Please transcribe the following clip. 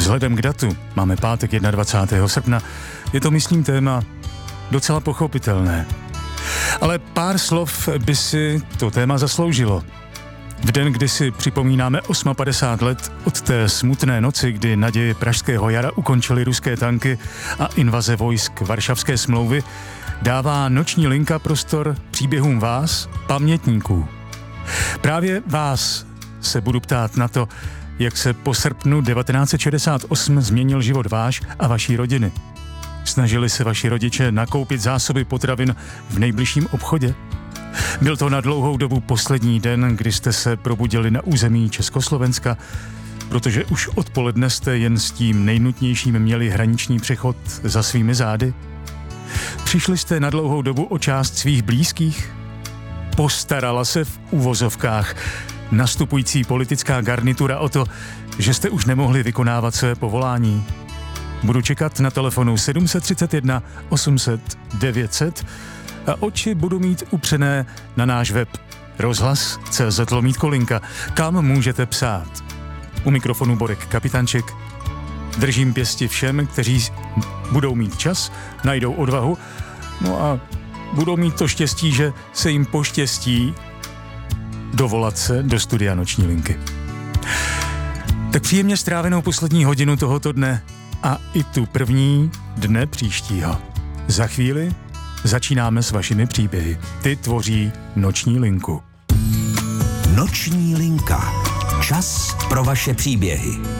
Vzhledem k datu, máme pátek 21. srpna, je to, myslím, téma docela pochopitelné. Ale pár slov by si to téma zasloužilo. V den, kdy si připomínáme 58 let od té smutné noci, kdy naděje pražského jara ukončily ruské tanky a invaze vojsk Varšavské smlouvy, dává noční linka prostor příběhům vás, pamětníků. Právě vás se budu ptát na to, jak se po srpnu 1968 změnil život váš a vaší rodiny. Snažili se vaši rodiče nakoupit zásoby potravin v nejbližším obchodě? Byl to na dlouhou dobu poslední den, kdy jste se probudili na území Československa, protože už odpoledne jste jen s tím nejnutnějším měli hraniční přechod za svými zády? Přišli jste na dlouhou dobu o část svých blízkých? Postarala se v uvozovkách nastupující politická garnitura o to, že jste už nemohli vykonávat své povolání? Budu čekat na telefonu 731 800 900 a oči budu mít upřené na náš web rozhlas.cz/linka, kam můžete psát. U mikrofonu Borek Kapitanček. Držím pěsti všem, kteří budou mít čas, najdou odvahu, no a budou mít to štěstí, že se jim poštěstí dovolat se do studia Noční linky. Tak příjemně strávenou poslední hodinu tohoto dne a i tu první dne příštího. Za chvíli začínáme s vašimi příběhy. Ty tvoří Noční linku. Noční linka. Čas pro vaše příběhy.